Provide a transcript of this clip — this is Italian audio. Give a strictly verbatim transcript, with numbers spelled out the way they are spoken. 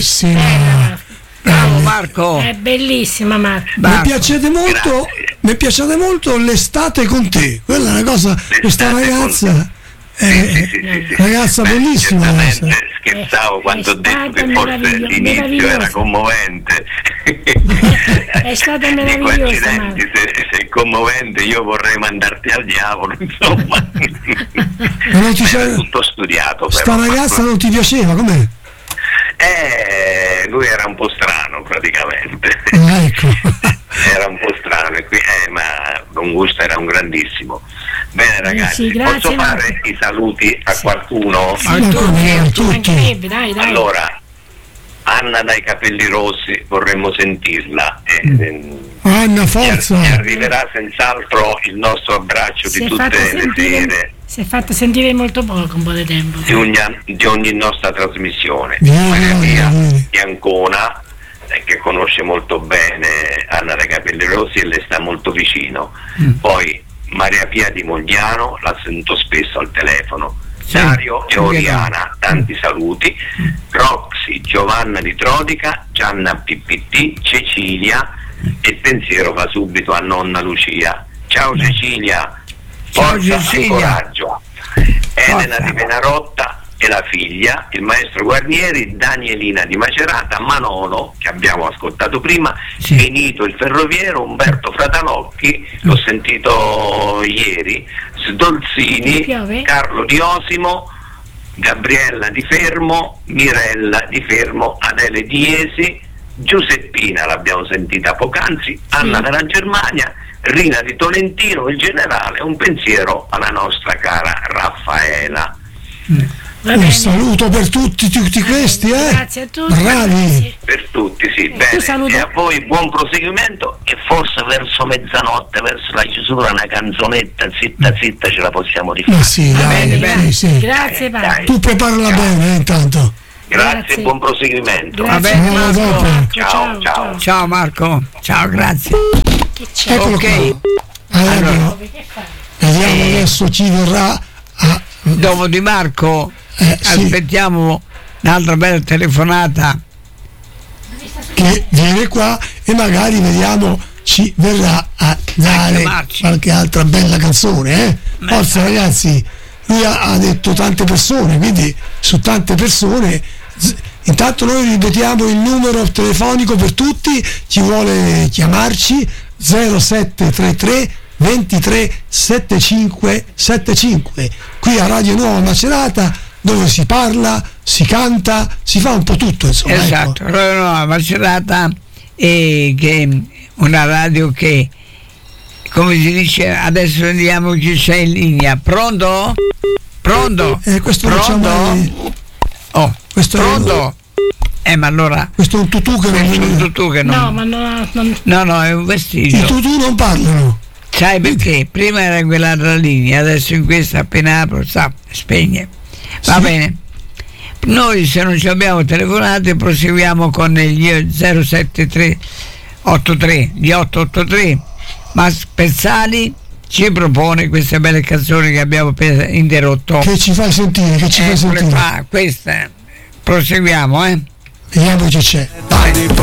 bellissima. Eh, bravo Marco. È bellissima Marco. Mi piacete molto, mi piacete molto l'estate con te. Quella è una cosa, l'estate questa ragazza. Eh, sì, sì, sì, sì. Ragazza Beh, bellissima. Scherzavo quando ho detto che forse l'inizio era commovente. È stata meravigliosa. Se, se è commovente io vorrei mandarti al diavolo, insomma. Non ti era tutto studiato. Sta però. ragazza non ti piaceva, com'è? Eh, lui era un po' strano praticamente. Ah, ecco. Era un po' strano, e qui, eh, ma Don Gusto era un grandissimo. Bene ragazzi, sì, grazie, posso Marco. fare i saluti a qualcuno? Sì, ma come, tutti. Dai, dai. Allora, Anna dai capelli rossi, vorremmo sentirla. Eh, Mm. Anna, forza! Ci arriverà senz'altro il nostro abbraccio Si di è tutte fatta le sentire- sere, Si è fatta sentire molto poco, un po' di tempo. di ogni, di ogni nostra trasmissione. Vieni, Maria vieni, Pia vieni. di Ancona, eh, che conosce molto bene Anna dai capelli rossi e le sta molto vicino. Mm. Poi Maria Pia di Mogliano, la sento spesso al telefono. Sì, Dario e sì, Oriana, tanti saluti. Roxy, Giovanna di Trodica, Gianna P P T, Cecilia, e il pensiero va subito a nonna Lucia. Ciao Cecilia, Ciao, forza Cecilia. e coraggio. Elena di Penarotta e la figlia, il maestro Guarnieri, Danielina di Macerata, Manolo, che abbiamo ascoltato prima, Sì. Benito il ferroviero, Umberto Fratanocchi, l'ho sentito ieri, Sdolzini, Piove? Carlo Di Osimo, Gabriella Di Fermo, Mirella Di Fermo, Adele Diesi, Giuseppina l'abbiamo sentita poc'anzi, Anna della Germania, Rina di Tolentino, il generale, un pensiero alla nostra cara Raffaela. Va Un bene. saluto per tutti, tutti questi, eh? Grazie a tutti. Bravi! Grazie. Per tutti, sì, tu bene. saluta- E a voi buon proseguimento, e forse verso mezzanotte, verso la chiusura, una canzonetta zitta zitta ce la possiamo rifare. Ma sì, dai, Bene, bene, sì. Grazie Dai, Paolo. Tu preparala Ciao. bene, eh, intanto. Grazie, Grazie. buon proseguimento. Grazie Ciao, Marco. dopo. Marco, Ciao, ciao, ciao. ciao. Ciao Marco, ciao, grazie. Che c'è? Eccolo Ok. qua. Allora, Allora. Che fai? vediamo adesso chi verrà a... Dopo di Marco Eh, sì, aspettiamo un'altra bella telefonata. che viene qua e magari vediamo ci verrà a dare chiamarci. qualche altra bella canzone, eh? Forza ragazzi, lui ha, ha detto tante persone, quindi su tante persone z- intanto noi ripetiamo il numero telefonico per tutti, chi vuole chiamarci zero sette tre tre ventitré settantacinque settantacinque qui a Radio Nuova Macerata, dove si parla, si canta, si fa un po' tutto, insomma. Esatto, ecco. Radio Nuova Macerata, e che è una radio che, come si dice, adesso vediamo chi c'è in linea. Pronto? Pronto? Eh, questo non c'è Pronto? mai- Oh, questo è- pronto? Eh, ma allora questo è un tutù che non questo è un viene. tutù che non... No, ma no, non... No, no, è un I vestito. tutù non parlano. Sai perché? Prima era in quell'altra linea, adesso in questa appena apro, sa, spegne. Va Sì. bene. Noi, se non ci abbiamo telefonate, proseguiamo con gli zero sette tre otto tre, gli otto otto tre. Ma Spezzali ci propone queste belle canzoni che abbiamo appena interrotto. Che ci fai sentire, che ci fai Eccole sentire. qua, queste. Proseguiamo, eh. Vediamo chi c'è. Vai.